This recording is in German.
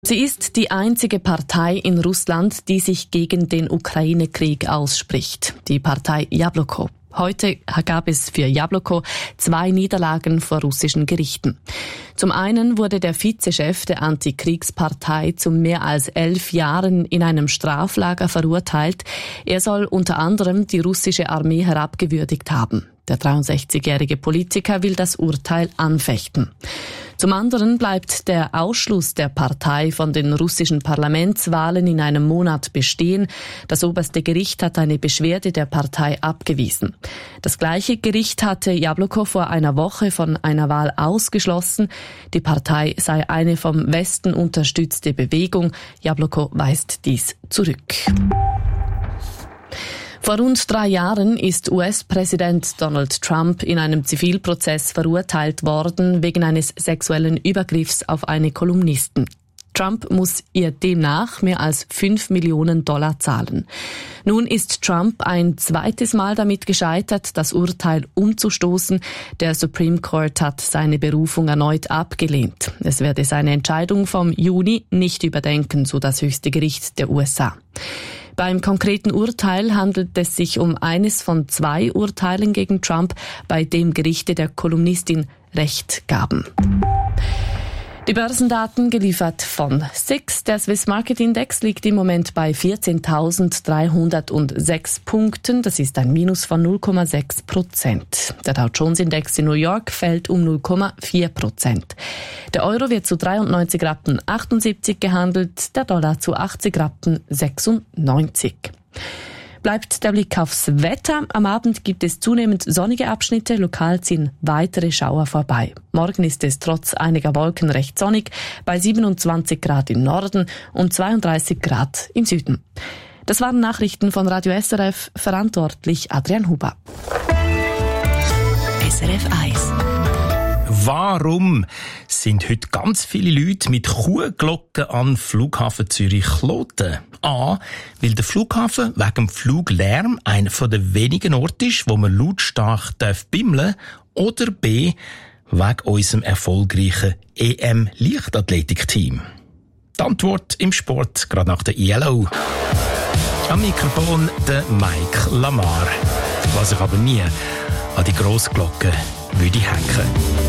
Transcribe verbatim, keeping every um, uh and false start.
Sie ist die einzige Partei in Russland, die sich gegen den Ukraine-Krieg ausspricht, die Partei Jabloko. Heute gab es für Jabloko zwei Niederlagen vor russischen Gerichten. Zum einen wurde der Vizechef der Antikriegspartei zu mehr als elf Jahren in einem Straflager verurteilt. Er soll unter anderem die russische Armee herabgewürdigt haben. Der dreiundsechzigjährige Politiker will das Urteil anfechten. Zum anderen bleibt der Ausschluss der Partei von den russischen Parlamentswahlen in einem Monat bestehen. Das oberste Gericht hat eine Beschwerde der Partei abgewiesen. Das gleiche Gericht hatte Jabloko vor einer Woche von einer Wahl ausgeschlossen. Die Partei sei eine vom Westen unterstützte Bewegung. Jabloko weist dies zurück. Vor rund drei Jahren ist U S-Präsident Donald Trump in einem Zivilprozess verurteilt worden wegen eines sexuellen Übergriffs auf eine Kolumnistin. Trump muss ihr demnach mehr als fünf Millionen Dollar zahlen. Nun ist Trump ein zweites Mal damit gescheitert, das Urteil umzustoßen. Der Supreme Court hat seine Berufung erneut abgelehnt. Es werde seine Entscheidung vom Juni nicht überdenken, so das höchste Gericht der U S A. Beim konkreten Urteil handelt es sich um eines von zwei Urteilen gegen Trump, bei dem Gerichte der Kolumnistin Recht gaben. Die Börsendaten geliefert von S I X. Der Swiss Market Index liegt im Moment bei vierzehntausenddreihundertsechs Punkten. Das ist ein Minus von null Komma sechs Prozent. Der Dow Jones Index in New York fällt um null Komma vier Prozent. Der Euro wird zu dreiundneunzig Rappen achtundsiebzig gehandelt, der Dollar zu achtzig Rappen sechsundneunzig. Bleibt der Blick aufs Wetter. Am Abend gibt es zunehmend sonnige Abschnitte, lokal ziehen weitere Schauer vorbei. Morgen ist es trotz einiger Wolken recht sonnig, bei siebenundzwanzig Grad im Norden und zweiunddreißig Grad im Süden. Das waren Nachrichten von Radio S R F, verantwortlich Adrian Huber. S R F eins. Warum sind heute ganz viele Leute mit Kuhglocken an Flughafen Zürich-Kloten? A. Weil der Flughafen wegen dem Fluglärm einer der wenigen Orte ist, wo man lautstark bimmeln darf. Oder B. Wegen unserem erfolgreichen E M-Leichtathletik-Team. Die Antwort im Sport, gerade nach der I L O. Am Mikrofon der Mike Lamar. Was ich aber nie an die Grossglocke würde hängen.